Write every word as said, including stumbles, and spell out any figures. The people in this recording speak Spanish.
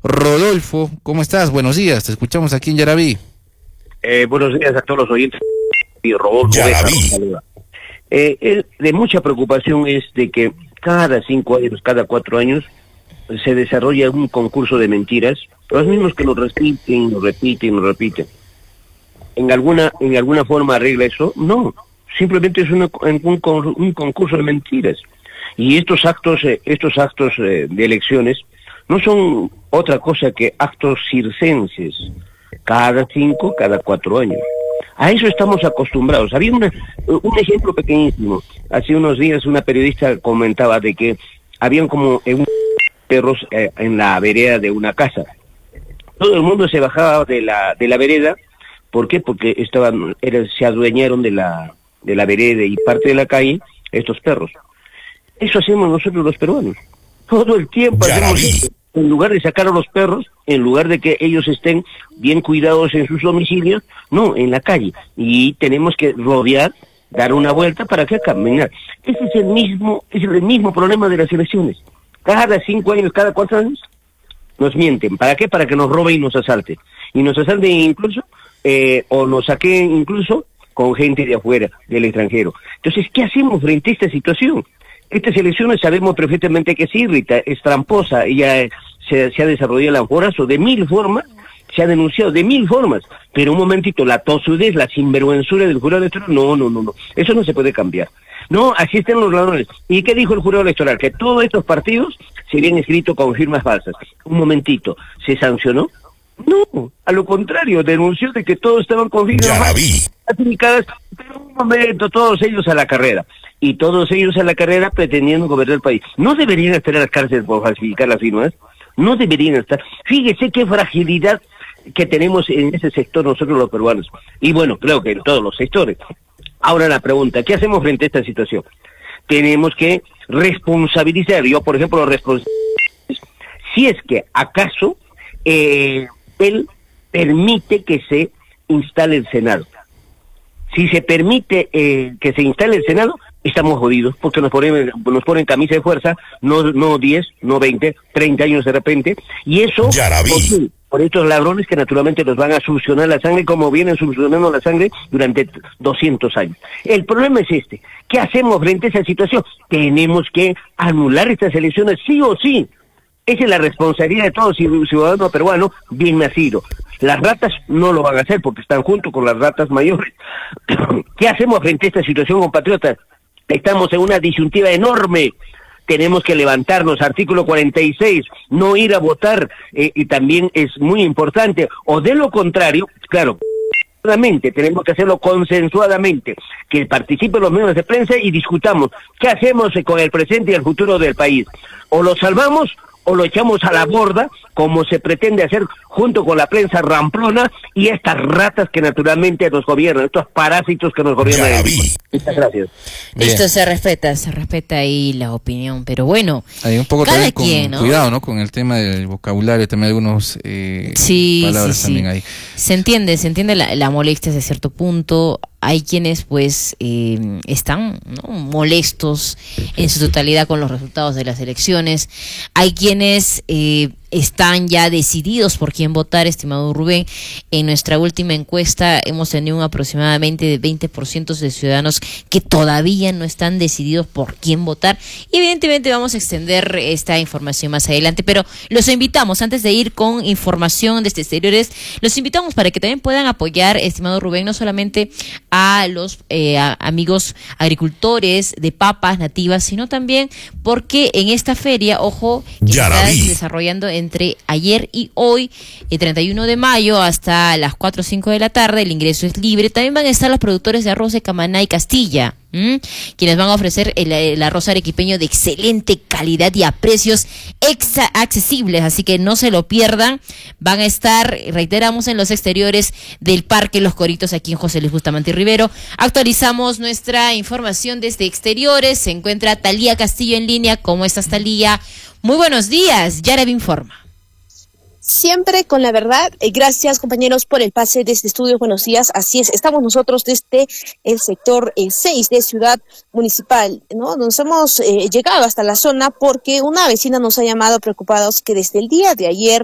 Rodolfo, ¿cómo estás? Buenos días, te escuchamos aquí en Yaraví. Eh, buenos días a todos los oyentes. Y Rodolfo Beja, eh, eh, de mucha preocupación es de que cada cinco años, cada cuatro años, se desarrolla un concurso de mentiras, los mismos que lo repiten, lo repiten, lo repiten. ¿En alguna, en alguna forma arregla eso? No, simplemente es una, un, un concurso de mentiras. Y estos actos, eh, estos actos eh, de elecciones no son otra cosa que actos circenses, cada cinco, cada cuatro años. A eso estamos acostumbrados. Había una, un ejemplo pequeñísimo. Hace unos días una periodista comentaba de que habían como eh, un perros eh, en la vereda de una casa. Todo el mundo se bajaba de la de la vereda. ¿Por qué? Porque estaban, era, se adueñaron de la de la vereda y parte de la calle estos perros. Eso hacemos nosotros los peruanos. Todo el tiempo hacemos eso. En lugar de sacar a los perros, en lugar de que ellos estén bien cuidados en sus domicilios, no, en la calle. Y tenemos que rodear, dar una vuelta para que caminar. Ese es el mismo, es el mismo problema de las elecciones. Cada cinco años, cada cuatro años, nos mienten. ¿Para qué? Para que nos roben y nos asalten. Y nos asalten incluso, eh, o nos saquen incluso con gente de afuera, del extranjero. Entonces, ¿qué hacemos frente a esta situación? Estas elecciones sabemos perfectamente que es irrita, es tramposa, ella se, se ha desarrollado el amporazo de mil formas, se ha denunciado de mil formas, pero un momentito, la tosudez, la sinvergüenzura del jurado electoral, no, no, no, no, eso no se puede cambiar. No, así están los ladrones. ¿Y qué dijo el jurado electoral? Que todos estos partidos se habían inscrito con firmas falsas. Un momentito, ¿se sancionó? No, a lo contrario, denunció de que todos estaban con firmas falsas, pero un momento, todos ellos a la carrera. Y todos ellos a la carrera pretendiendo gobernar el país. ¿No deberían estar en las cárceles por falsificar las firmas? No deberían estar. Fíjese qué fragilidad que tenemos en ese sector nosotros los peruanos. Y bueno, creo que en todos los sectores. Ahora la pregunta, ¿qué hacemos frente a esta situación? Tenemos que responsabilizar. Yo, por ejemplo, responsabilizo si es que acaso eh, él permite que se instale el Senado. Si se permite eh, que se instale el Senado, estamos jodidos, porque nos ponen, nos ponen camisa de fuerza, no, no diez, no veinte, treinta años de repente, y eso por, por estos ladrones que naturalmente nos van a succionar la sangre como vienen succionando la sangre durante doscientos años. El problema es este, ¿qué hacemos frente a esa situación? Tenemos que anular estas elecciones sí o sí. Esa es la responsabilidad de todo ciudadano peruano bien nacido. Las ratas no lo van a hacer porque están junto con las ratas mayores. ¿Qué hacemos frente a esta situación, compatriotas? Estamos en una disyuntiva enorme. Tenemos que levantarnos, artículo cuarenta y seis, no ir a votar, eh, y también es muy importante. O de lo contrario, claro, tenemos que hacerlo consensuadamente, que participen los medios de prensa y discutamos qué hacemos con el presente y el futuro del país. O lo salvamos o lo echamos a la borda, como se pretende hacer junto con la prensa ramplona y estas ratas que naturalmente nos gobiernan, estos parásitos que nos gobiernan. Muchas gracias. Listo, se respeta, se respeta ahí la opinión, pero bueno, hay un poco cada con, quien, ¿no? Cuidado, ¿no? Con el tema del vocabulario, también algunos eh, sí, palabras sí, también sí. ahí. Se entiende, se entiende la, la molestia desde cierto punto. Hay quienes pues eh, están, ¿no?, molestos en su totalidad con los resultados de las elecciones. Hay quienes eh, están ya decididos por quién votar, estimado Rubén. En nuestra última encuesta hemos tenido un aproximadamente de veinte por ciento de ciudadanos que todavía no están decididos por quién votar. Y evidentemente vamos a extender esta información más adelante, pero los invitamos, antes de ir con información desde exteriores, los invitamos para que también puedan apoyar, estimado Rubén, no solamente a los eh, a amigos agricultores de papas nativas, sino también porque en esta feria, ojo, que se está desarrollando entre ayer y hoy, el treinta y uno de mayo, hasta las cuatro o cinco de la tarde, el ingreso es libre. También van a estar los productores de arroz de Camaná y Castilla, ¿Mm? quienes van a ofrecer el, el arroz arequipeño de excelente calidad y a precios exa accesibles, así que no se lo pierdan. Van a estar, reiteramos, en los exteriores del Parque Los Coritos, aquí en José Luis Bustamante y Rivero. Actualizamos nuestra información desde exteriores. Se encuentra Talía Castillo en línea. ¿Cómo estás, Talía? Muy buenos días, Yaraví informa. Siempre con la verdad. Eh, gracias, compañeros, por el pase de este estudio. Buenos días. Así es, estamos nosotros desde el sector eh, seis de Ciudad Municipal, ¿no? Nos hemos eh, llegado hasta la zona porque una vecina nos ha llamado preocupados que desde el día de ayer